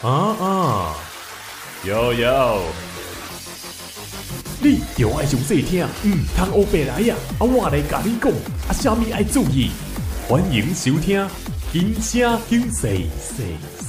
有，你着爱上细听，通黑白来呀！我来甲你讲，啥物爱注意？欢迎收听，轻声细细。